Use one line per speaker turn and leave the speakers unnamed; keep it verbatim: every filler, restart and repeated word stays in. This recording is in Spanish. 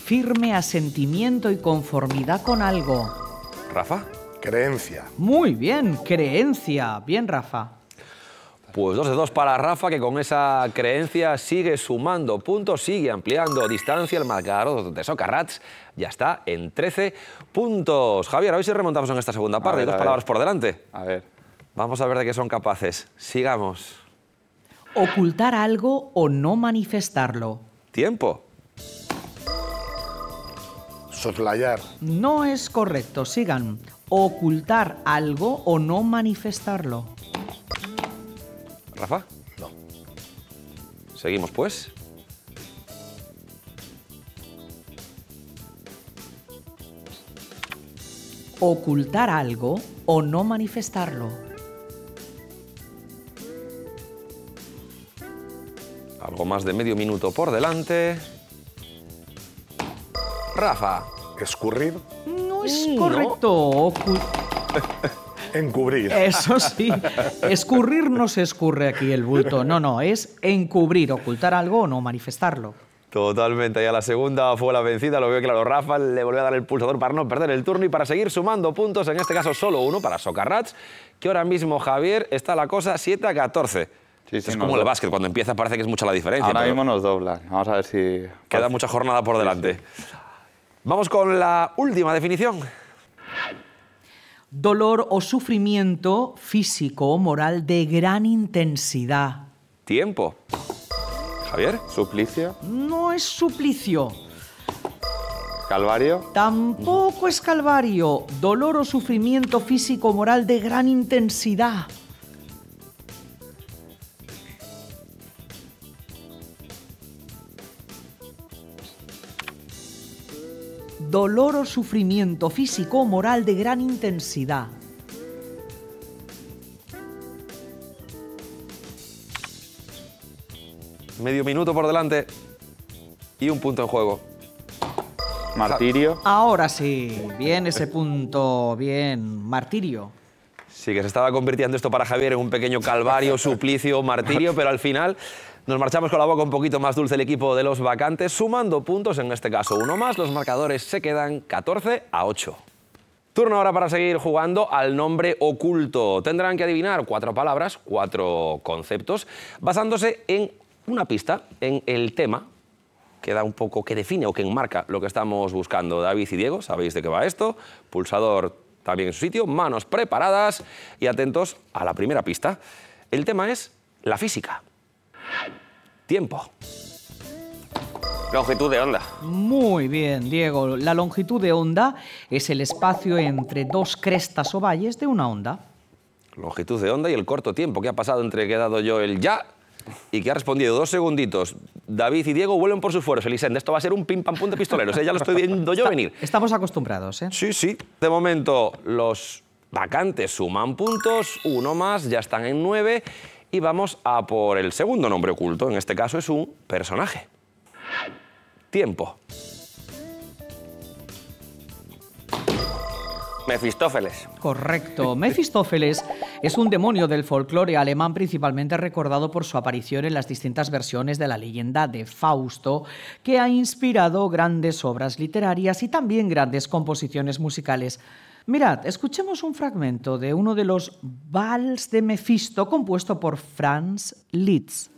firme asentimiento y conformidad con algo.
¿Rafa?
Creencia.
Muy bien, creencia. Bien, Rafa.
Pues dos de dos para Rafa, que con esa creencia sigue sumando puntos, sigue ampliando distancia. El marcador de Socarrats ya está en trece puntos. Javier, a ver si remontamos en esta segunda parte. Hay dos palabras por delante.
A ver.
Vamos a ver de qué son capaces. Sigamos.
Ocultar algo o no manifestarlo.
Tiempo.
Soslayar.
No es correcto. Sigan. Ocultar algo o no manifestarlo.
¿Rafa?
No.
Seguimos, pues.
Ocultar algo o no manifestarlo.
Algo más de medio minuto por delante. Rafa.
Escurrir.
No es
No.
correcto. Ocul-
Encubrir.
Eso sí. Escurrir no se escurre aquí el bulto. No, no. Es encubrir, ocultar algo o no manifestarlo.
Totalmente, ya la segunda fue la vencida, lo veo claro. Rafa le volvió a dar el pulsador para no perder el turno y para seguir sumando puntos, en este caso solo uno para Socarrats, que ahora mismo, Javier, está la cosa siete a catorce.
Sí, sí,
es
nos
como el
do-
básquet, cuando empieza parece que es mucha la diferencia.
Ahora
pero
mismo nos doblan. Vamos a ver si...
queda mucha jornada por delante. Vamos con la última definición.
Dolor o sufrimiento físico o moral de gran intensidad.
Tiempo. Javier.
Suplicio.
No es suplicio.
Calvario.
Tampoco es calvario. Dolor o sufrimiento físico o moral de gran intensidad. Dolor o sufrimiento físico o moral de gran intensidad.
Medio minuto por delante y un punto en juego.
Martirio.
Ahora sí, bien ese punto, bien. Martirio.
Sí, que se estaba convirtiendo esto para Javier en un pequeño calvario, suplicio, martirio, pero al final nos marchamos con la boca un poquito más dulce el equipo de los vacantes, sumando puntos, en este caso uno más. Los marcadores se quedan catorce a ocho. Turno ahora para seguir jugando al nombre oculto. Tendrán que adivinar cuatro palabras, cuatro conceptos, basándose en una pista, en el tema que da un poco, que define o que enmarca lo que estamos buscando. David y Diego, sabéis de qué va esto. Pulsador también en su sitio, manos preparadas y atentos a la primera pista. El tema es la física. Tiempo.
Longitud de onda.
Muy bien, Diego. La longitud de onda es el espacio entre dos crestas o valles de una onda.
Longitud de onda y el corto tiempo que ha pasado entre que he dado yo el ya y que ha respondido dos segunditos. David y Diego vuelven por sus fueros. Elisende, esto va a ser un pim pam pum de pistoleros, ¿eh? Ya lo estoy viendo yo venir.
Estamos acostumbrados, ¿eh?
Sí, sí. De momento los vacantes suman puntos, uno más, ya están en nueve y vamos a por el segundo nombre oculto. En este caso es un personaje. Tiempo.
Mefistófeles.
Correcto. Mefistófeles es un demonio del folclore alemán principalmente recordado por su aparición en las distintas versiones de la leyenda de Fausto, que ha inspirado grandes obras literarias y también grandes composiciones musicales. Mirad, escuchemos un fragmento de uno de los Vals de Mefisto compuesto por Franz Liszt.